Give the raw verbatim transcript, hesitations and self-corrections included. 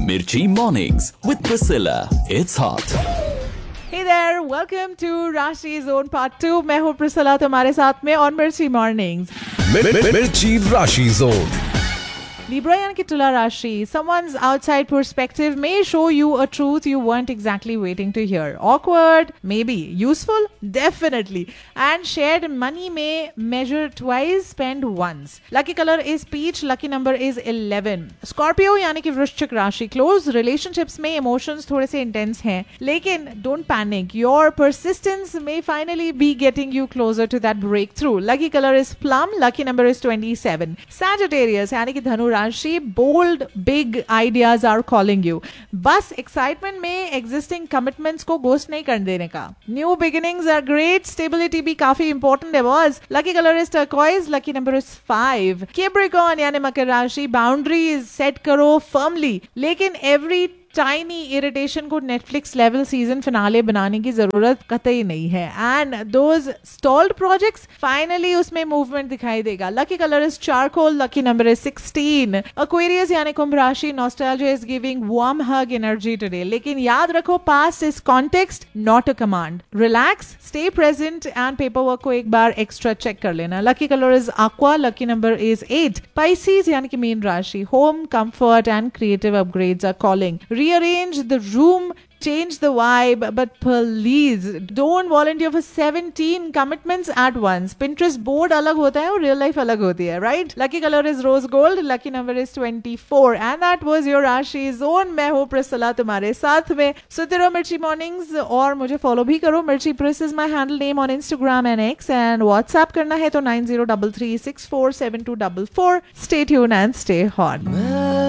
Mirchi Mornings with Priscilla. It's hot. Hey there, welcome to Rashi Zone Part two. मैं हूँ Priscilla तुम्हारे साथ में on Mirchi Mornings. Mirchi Rashi Zone. Libra यानी कि तुला राशि. Someone's outside perspective may show you a truth you weren't exactly waiting to hear. Awkward, maybe. Useful, definitely. And shared money may measure twice, spend once. Lucky color is peach. Lucky number is eleven. Scorpio यानी कि वृश्चिक राशि. Close relationships में emotions थोड़े से intense हैं. लेकिन don't panic. Your persistence may finally be getting you closer to that breakthrough. Lucky color is plum. Lucky number is twenty-seven. Sagittarius यानी कि धनु राशि. Bold big ideas are calling you. बस एक्साइटमेंट में एग्जिस्टिंग कमिटमेंट्स को ghost नहीं कर देने का. New beginnings are great. Stability भी काफी इंपॉर्टेंट है boss. Lucky colour is turquoise. Lucky number is five. Capricorn यानी मकर राशि. बाउंड्रीज सेट करो फर्मली, लेकिन एवरी टाइनी इरिटेशन को नेटफ्लिक्स लेवल सीजन फिनाले बनाने की जरूरत कतई नहीं है. And those stalled projects finally उसमें मूवमेंट दिखाई देगा. Lucky colour is charcoal. Lucky number is sixteen. Aquarius यानी कुंभ राशि. Nostalgia is giving warm hug energy today. लेकिन याद रखो, past is context not a command. Relax, stay present and paper work को एक बार एक्स्ट्रा चेक कर लेना. Lucky colour is aqua. Lucky number is eight. Pisces यानी कि मीन राशि. Home comfort and creative upgrades are calling. Rearrange the room, change the vibe, but please don't volunteer for seventeen commitments at once. Pinterest board अलग होता है और real life अलग होती है, right? Lucky color is rose gold. Lucky number is twenty-four. And that was your Rashi Zone. मैं हूँ Priscilla तुम्हारे साथ में. सुनते रहो मिर्ची मॉर्निंग्स और मुझे फॉलो भी करो. मिर्ची प्रिस is my handle name on Instagram and X. And WhatsApp करना है तो nine zero three three six four seven two four four. Stay tuned and stay hot.